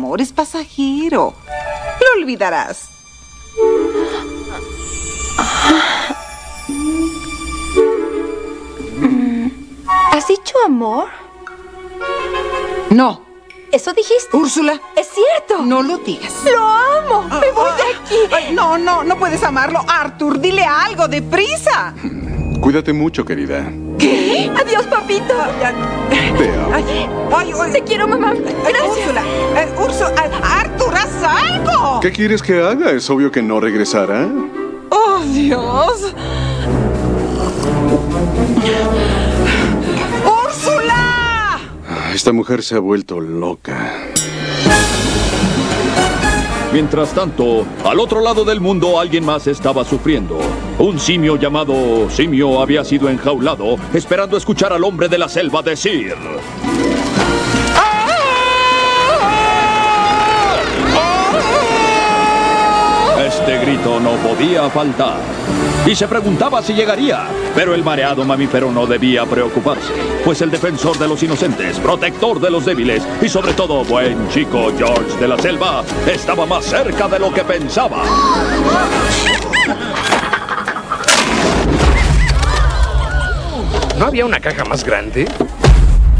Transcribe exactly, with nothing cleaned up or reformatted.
amor es pasajero. Lo olvidarás. ¿Has dicho amor? No. ¿Eso dijiste? Úrsula. ¡Es cierto! No lo digas. ¡Lo amo! ¡Me voy de aquí! Ay, no, no, no puedes amarlo. Arthur, dile algo, deprisa. Cuídate mucho, querida. ¿Qué? ¡Adiós, papito! Te amo. Ay, ay, ay. Te quiero, mamá. Ay, Gracias. Úrsula, eh, Úrsula, Arthur, haz algo. ¿Qué quieres que haga? Es obvio que no regresará. Oh, Dios. ¡Úrsula! Esta mujer se ha vuelto loca. Mientras tanto, al otro lado del mundo alguien más estaba sufriendo. Un simio llamado Simio había sido enjaulado, esperando escuchar al hombre de la selva decir... Este grito no podía faltar. Y se preguntaba si llegaría. Pero el mareado mamífero no debía preocuparse, pues el defensor de los inocentes, protector de los débiles y sobre todo buen chico George de la selva estaba más cerca de lo que pensaba. ¿No había una caja más grande?